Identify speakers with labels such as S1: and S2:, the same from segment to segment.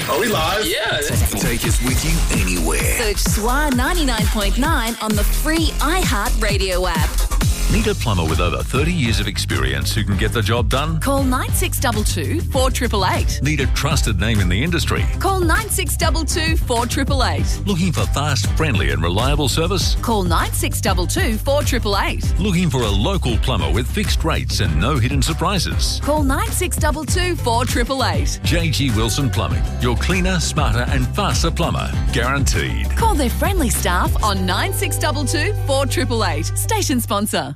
S1: Are we live?
S2: Yeah.
S3: Take us with you anywhere.
S4: Search SWA 99.9 on the free iHeartRadio app.
S5: Need a plumber with over 30 years of experience who can get the job done?
S4: Call 9622 4888.
S5: Need a trusted name in the industry?
S4: Call 9622 4888.
S5: Looking for fast, friendly and reliable service?
S4: Call 9622 4888.
S5: Looking for a local plumber with fixed rates and no hidden surprises?
S4: Call 9622 4888.
S5: JG Wilson Plumbing, your cleaner, smarter and faster plumber. Guaranteed.
S4: Call their friendly staff on 9622 4888. Station sponsor.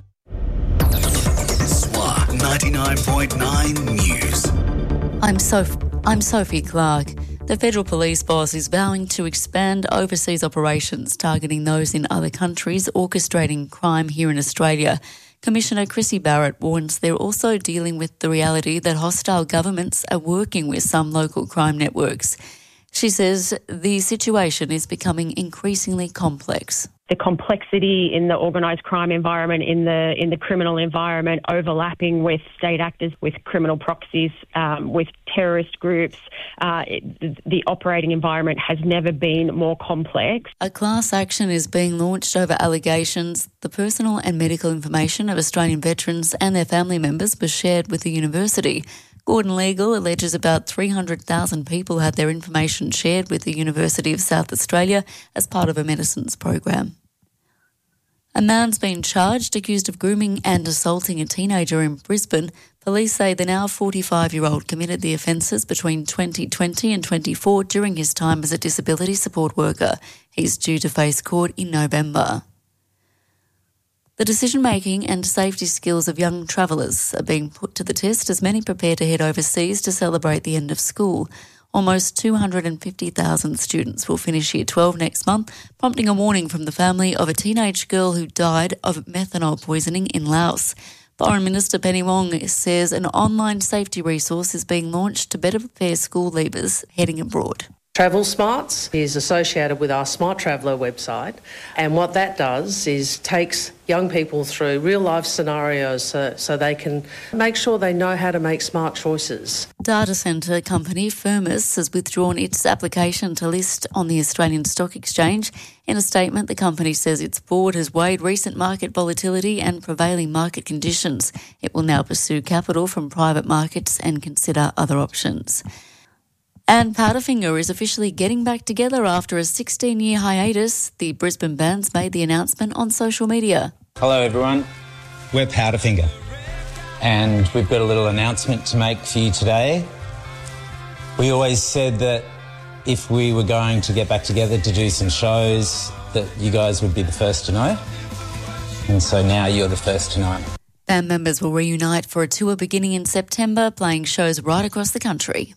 S3: SWA 99.9 News.
S6: I'm Sophie Clark. The Federal Police Boss is vowing to expand overseas operations targeting those in other countries orchestrating crime here in Australia. Commissioner Chrissy Barrett warns they're also dealing with the reality that hostile governments are working with some local crime networks. She says the situation is becoming increasingly complex.
S7: The complexity in the organised crime environment, in the criminal environment, overlapping with state actors, with criminal proxies, with terrorist groups, the operating environment has never been more complex.
S6: A class action is being launched over allegations the personal and medical information of Australian veterans and their family members was shared with the university. Gordon Legal alleges about 300,000 people had their information shared with the University of South Australia as part of a medicines program. A man's been charged accused of grooming and assaulting a teenager in Brisbane. Police say the now 45-year-old committed the offences between 2020 and 24 during his time as a disability support worker. He's due to face court in November. The decision-making and safety skills of young travellers are being put to the test as many prepare to head overseas to celebrate the end of school. Almost 250,000 students will finish Year 12 next month, prompting a warning from the family of a teenage girl who died of methanol poisoning in Laos. Foreign Minister Penny Wong says an online safety resource is being launched to better prepare school leavers heading abroad.
S8: Travel Smarts is associated with our Smart Traveller website, and what that does is takes young people through real-life scenarios so they can make sure they know how to make smart choices.
S6: Data centre company Firmus has withdrawn its application to list on the Australian Stock Exchange. In a statement, the company says its board has weighed recent market volatility and prevailing market conditions. It will now pursue capital from private markets and consider other options. And Powderfinger is officially getting back together after a 16-year hiatus. The Brisbane band's made the announcement on social media.
S9: Hello everyone, we're Powderfinger and we've got a little announcement to make for you today. We always said that if we were going to get back together to do some shows that you guys would be the first to know, and so now you're the first to know.
S6: Band members will reunite for a tour beginning in September, playing shows right across the country.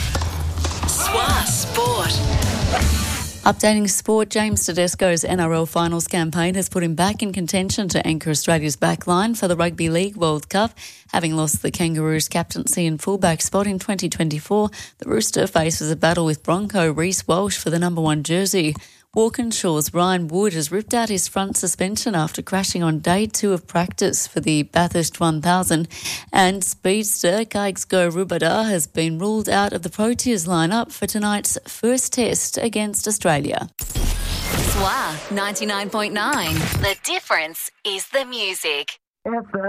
S4: SWA Sport.
S6: Updating sport, James Tedesco's NRL Finals campaign has put him back in contention to anchor Australia's backline for the Rugby League World Cup. Having lost the Kangaroos' captaincy and fullback spot in 2024, the Rooster faces a battle with Bronco Reece Walsh for the number 1 jersey. Walkinshaw's Ryan Wood has ripped out his front suspension after crashing on day 2 of practice for the Bathurst 1000. And speedster Kaigsgo Rubada has been ruled out of the Proteas lineup for tonight's first test against Australia.
S4: SWA 99.9. The difference is the music.